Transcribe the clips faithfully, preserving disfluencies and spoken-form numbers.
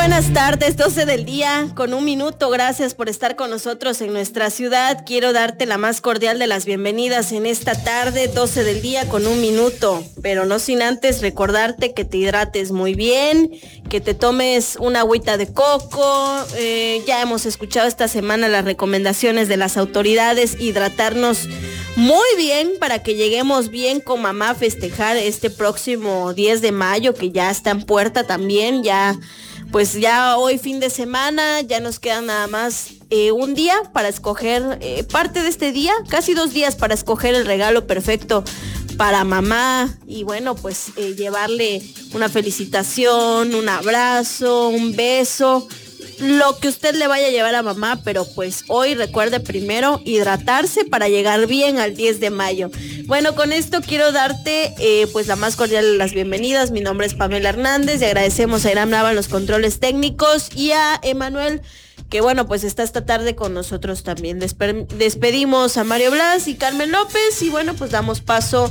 buenas tardes, doce del día, con un minuto. Gracias por estar con nosotros en nuestra ciudad. Quiero darte la más cordial de las bienvenidas en esta tarde, doce del día, con un minuto. Pero no sin antes recordarte que te hidrates muy bien, que te tomes una agüita de coco. Eh, ya hemos escuchado esta semana las recomendaciones de las autoridades, hidratarnos muy bien para que lleguemos bien con mamá a festejar este próximo diez de mayo, que ya está en puerta también. Ya Pues ya hoy fin de semana, ya nos queda nada más eh, un día para escoger eh, parte de este día, casi dos días para escoger el regalo perfecto para mamá y bueno, pues eh, llevarle una felicitación, un abrazo, un beso, lo que usted le vaya a llevar a mamá, pero pues hoy recuerde primero hidratarse para llegar bien al diez de mayo. Bueno, con esto quiero darte eh, pues la más cordial de las bienvenidas. Mi nombre es Pamela Hernández y agradecemos a Iram Nava en los controles técnicos y a Emanuel, que bueno, pues está esta tarde con nosotros también. Despe- despedimos a Mario Blas y Carmen López y bueno, pues damos paso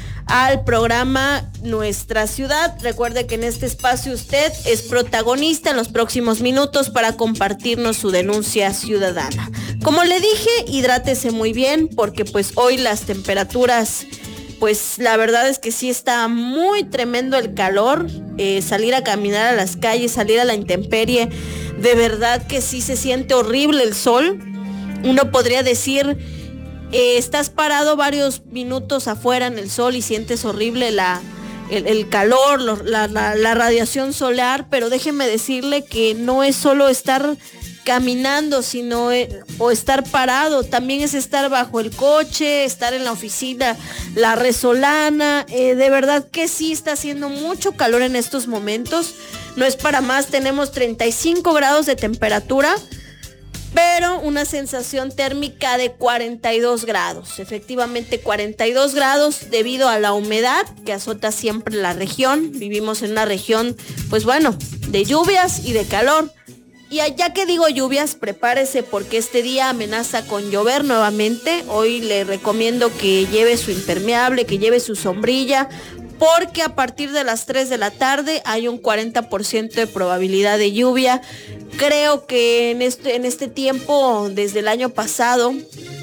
al programa Nuestra Ciudad. Recuerde que en este espacio usted es protagonista en los próximos minutos para compartirnos su denuncia ciudadana. Como le dije, hidrátese muy bien porque pues hoy las temperaturas, pues la verdad es que sí está muy tremendo el calor. Eh, salir a caminar a las calles, salir a la intemperie, de verdad que sí se siente horrible el sol. Uno podría decir, Eh, estás parado varios minutos afuera en el sol y sientes horrible la, el, el calor, lo, la, la, la radiación solar, pero déjeme decirle que no es solo estar caminando, sino eh, o estar parado, también es estar bajo el coche, estar en la oficina, la resolana. Eh, de verdad que sí está haciendo mucho calor en estos momentos, no es para más. Tenemos treinta y cinco grados de temperatura, pero una sensación térmica de cuarenta y dos grados, efectivamente cuarenta y dos grados debido a la humedad que azota siempre la región. Vivimos en una región, pues bueno, de lluvias y de calor. Y ya que digo lluvias, prepárese porque este día amenaza con llover nuevamente. Hoy le recomiendo que lleve su impermeable, que lleve su sombrilla, porque a partir de las tres de la tarde hay un cuarenta por ciento de probabilidad de lluvia. Creo que en este, en este tiempo, desde el año pasado,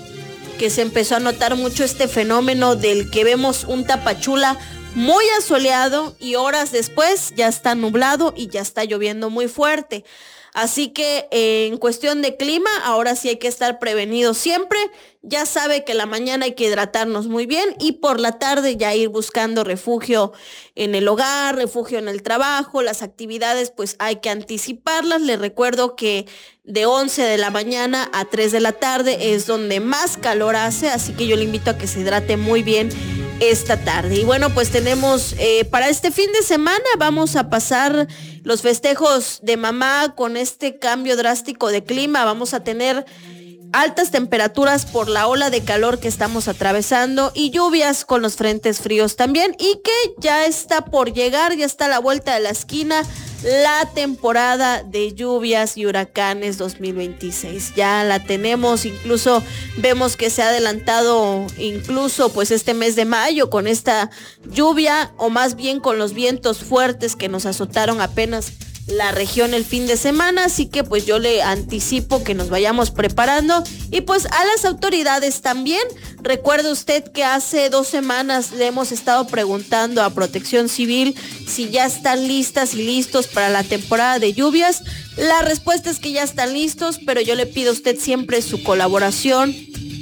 que se empezó a notar mucho este fenómeno del que vemos un Tapachula muy asoleado y horas después ya está nublado y ya está lloviendo muy fuerte. Así que eh, en cuestión de clima, ahora sí hay que estar prevenidos siempre. Ya sabe que la mañana hay que hidratarnos muy bien y por la tarde ya ir buscando refugio en el hogar, refugio en el trabajo. Las actividades pues hay que anticiparlas. Les recuerdo que de once de la mañana a tres de la tarde es donde más calor hace, así que yo le invito a que se hidrate muy bien esta tarde. Y bueno, pues tenemos eh, para este fin de semana vamos a pasar los festejos de mamá con este cambio drástico de clima. Vamos a tener altas temperaturas por la ola de calor que estamos atravesando y lluvias con los frentes fríos también, y que ya está por llegar, ya está a la vuelta de la esquina la temporada de lluvias y huracanes dos mil veintiséis. Ya la tenemos, incluso vemos que se ha adelantado incluso pues este mes de mayo con esta lluvia, o más bien con los vientos fuertes que nos azotaron apenas la región el fin de semana. Así que pues yo le anticipo que nos vayamos preparando y pues a las autoridades también. Recuerde usted que hace dos semanas le hemos estado preguntando a Protección Civil si ya están listas y listos para la temporada de lluvias. La respuesta es que ya están listos, pero yo le pido a usted siempre su colaboración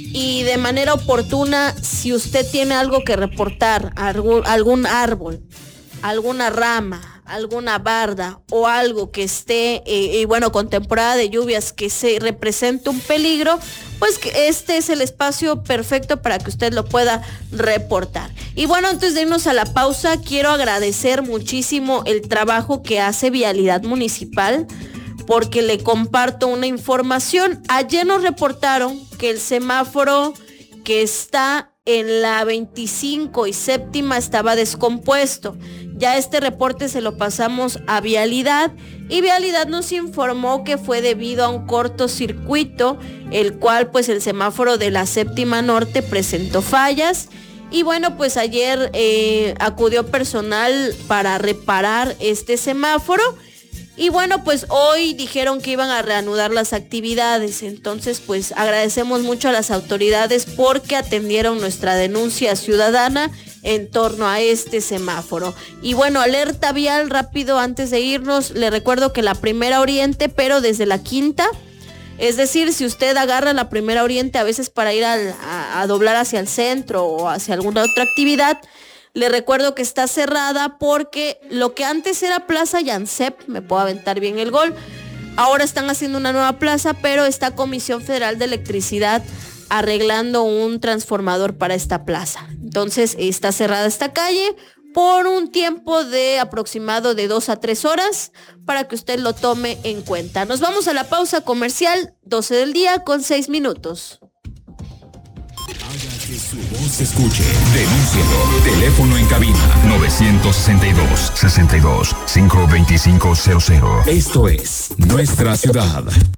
y de manera oportuna. Si usted tiene algo que reportar, algún, algún árbol, alguna rama, alguna barda o algo que esté, eh, y bueno, con temporada de lluvias que se represente un peligro, pues que este es el espacio perfecto para que usted lo pueda reportar. Y bueno, antes de irnos a la pausa, quiero agradecer muchísimo el trabajo que hace Vialidad Municipal, porque le comparto una información. Ayer nos reportaron que el semáforo que está en la veinticinco y séptima estaba descompuesto. Ya este reporte se lo pasamos a Vialidad y Vialidad nos informó que fue debido a un cortocircuito, el cual pues el semáforo de la séptima norte presentó fallas. Y bueno, pues ayer eh, acudió personal para reparar este semáforo Y bueno, pues hoy dijeron que iban a reanudar las actividades, entonces pues agradecemos mucho a las autoridades porque atendieron nuestra denuncia ciudadana en torno a este semáforo. Y bueno, alerta vial rápido antes de irnos, le recuerdo que la primera Oriente, pero desde la quinta, es decir, si usted agarra la primera Oriente a veces para ir al, a, a doblar hacia el centro o hacia alguna otra actividad, le recuerdo que está cerrada porque lo que antes era Plaza Yancep, me puedo aventar bien el gol, ahora están haciendo una nueva plaza, pero está Comisión Federal de Electricidad arreglando un transformador para esta plaza. Entonces está cerrada esta calle por un tiempo de aproximado de dos a tres horas para que usted lo tome en cuenta. Nos vamos a la pausa comercial, doce del día con seis minutos. Haga que su voz se escuche. Denúncielo. Teléfono en cabina nueve seis dos, sesenta y dos, quinientos veinticinco cero cero. Esto es Nuestra Ciudad.